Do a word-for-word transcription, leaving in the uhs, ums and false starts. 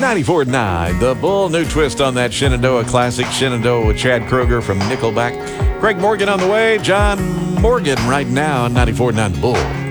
ninety-four point nine, The Bull. New twist on that Shenandoah classic, Shenandoah with Chad Kroeger from Nickelback. Craig Morgan on the way. John Morgan right now on ninety-four point nine The Bull.